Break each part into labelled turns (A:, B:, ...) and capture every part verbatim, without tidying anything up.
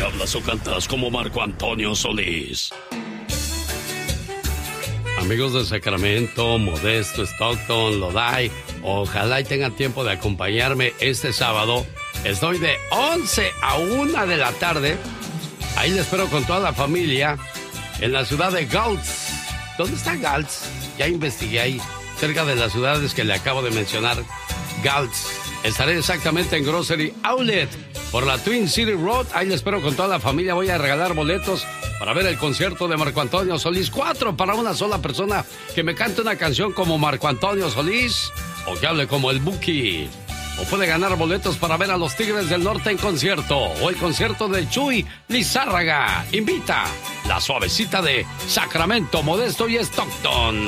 A: hablas o cantas como Marco Antonio Solís. Amigos de Sacramento, Modesto, Stockton, Lodi, ojalá y tengan tiempo de acompañarme este sábado. Estoy de once a una de la tarde. Ahí les espero con toda la familia en la ciudad de Gultz. ¿Dónde está Gultz? Ya investigué ahí, cerca de las ciudades que le acabo de mencionar. Gultz. Estaré exactamente en Grocery Outlet por la Twin City Road. Ahí les espero con toda la familia. Voy a regalar boletos para ver el concierto de Marco Antonio Solís. Cuatro para una sola persona que me cante una canción como Marco Antonio Solís o que hable como el Buki. O puede ganar boletos para ver a los Tigres del Norte en concierto o el concierto de Chuy Lizárraga. Invita la suavecita de Sacramento, Modesto y Stockton.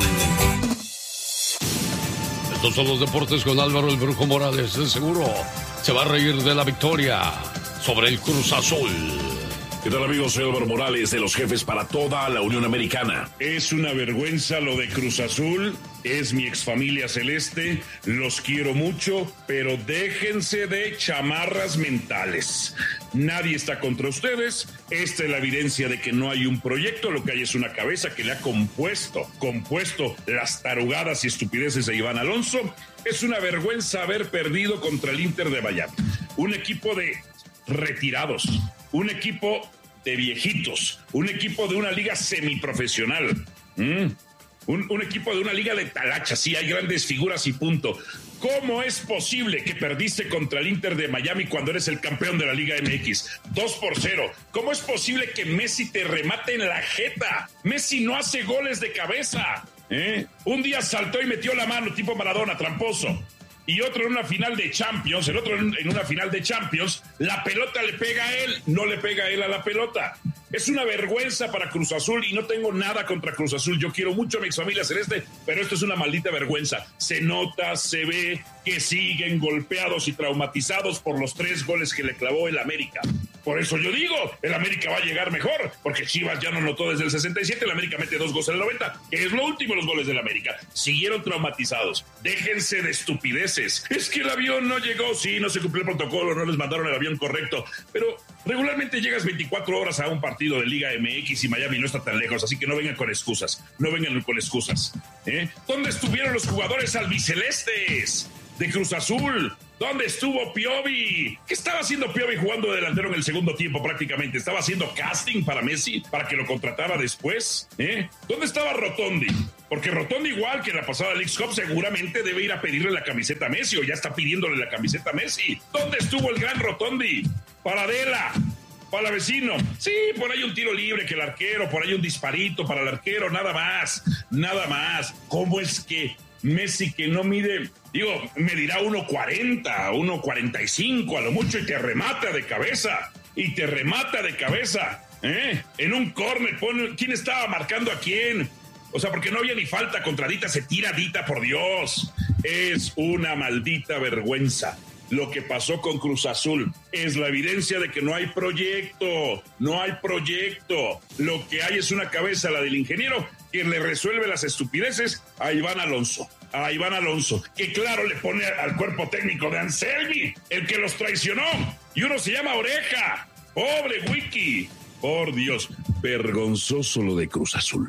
A: Estos son los deportes con Álvaro el Brujo Morales. De seguro se va a reír de la victoria sobre el Cruz Azul.
B: ¿Qué tal, amigos? Soy Álvaro Morales, de los jefes para toda la Unión Americana.
C: Es una vergüenza lo de Cruz Azul. Es mi exfamilia celeste. Los quiero mucho, pero déjense de chamarras mentales. Nadie está contra ustedes. Esta es la evidencia de que no hay un proyecto. Lo que hay es una cabeza que le ha compuesto, compuesto las tarugadas y estupideces de Iván Alonso. Es una vergüenza haber perdido contra el Inter de Miami. Un equipo de retirados, un equipo de viejitos, un equipo de una liga semiprofesional, ¿Mm? un, un equipo de una liga de talachas. Sí, hay grandes figuras y punto. ¿Cómo es posible que perdiste contra el Inter de Miami cuando eres el campeón de la Liga M X? dos por cero. ¿Cómo es posible que Messi te remate en la jeta? Messi no hace goles de cabeza. ¿Eh? Un día saltó y metió la mano tipo Maradona, tramposo. Y otro en una final de Champions, el otro en una final de Champions, la pelota le pega a él, no le pega a él a la pelota. Es una vergüenza para Cruz Azul y no tengo nada contra Cruz Azul. Yo quiero mucho a mi exfamilia celeste, pero esto es una maldita vergüenza. Se nota, se ve que siguen golpeados y traumatizados por los tres goles que le clavó el América. Por eso yo digo, el América va a llegar mejor, porque Chivas ya no notó desde el sesenta y siete, el América mete dos goles en el noventa, que es lo último los goles del América. Siguieron traumatizados. Déjense de estupideces. Es que el avión no llegó, sí, no se cumplió el protocolo, no les mandaron el avión correcto, pero regularmente llegas veinticuatro horas a un partido de Liga M X y Miami no está tan lejos, así que no vengan con excusas, no vengan con excusas. ¿Eh? ¿Dónde estuvieron los jugadores albicelestes de Cruz Azul? ¿Dónde estuvo Piovi? ¿Qué estaba haciendo Piovi jugando de delantero en el segundo tiempo prácticamente? ¿Estaba haciendo casting para Messi para que lo contratara después? ¿Eh? ¿Dónde estaba Rotondi? Porque Rotondi, igual que en la pasada Leagues Cup, seguramente debe ir a pedirle la camiseta a Messi o ya está pidiéndole la camiseta a Messi. ¿Dónde estuvo el gran Rotondi? Paradela. Para vecino, sí, por ahí un tiro libre que el arquero, por ahí un disparito para el arquero, nada más, nada más. ¿Cómo es que Messi, que no mide, digo, medirá uno cuarenta, uno cuarenta y cinco a lo mucho y te remata de cabeza, y te remata de cabeza, ¿eh? En un córner, pone, ¿quién estaba marcando a quién? O sea, porque no había ni falta contra Dita, se tira Dita, por Dios. Es una maldita vergüenza. Lo que pasó con Cruz Azul es la evidencia de que no hay proyecto, no hay proyecto. Lo que hay es una cabeza, la del ingeniero, quien le resuelve las estupideces a Iván Alonso. A Iván Alonso, que claro le pone al cuerpo técnico de Anselmi, el que los traicionó. Y uno se llama Oreja. Pobre Wiki. Por Dios, vergonzoso lo de Cruz Azul.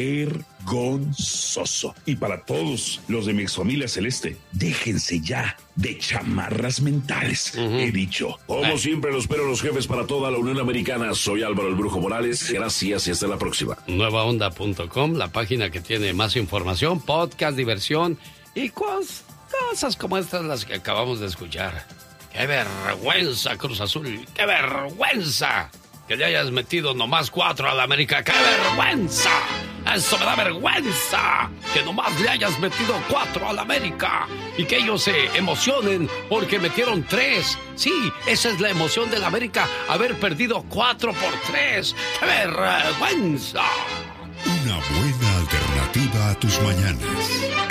C: Vergonzoso. Y para todos los de mi exfamilia celeste, déjense ya de chamarras mentales, uh-huh. He dicho.
B: Como Ay. siempre, los espero los jefes para toda la Unión Americana. Soy Álvaro el Brujo Morales. Gracias y hasta la próxima.
A: nueva onda punto com, la página que tiene más información, podcast, diversión y cos- cosas como estas las que acabamos de escuchar. ¡Qué vergüenza, Cruz Azul! ¡Qué vergüenza! Que le hayas metido nomás cuatro a la América. ¡Qué vergüenza! ¡Eso me da vergüenza! Que nomás le hayas metido cuatro a la América. Y que ellos se emocionen porque metieron tres. Sí, esa es la emoción de la América, haber perdido cuatro por tres. ¡Qué vergüenza!
D: Una buena alternativa a tus mañanas.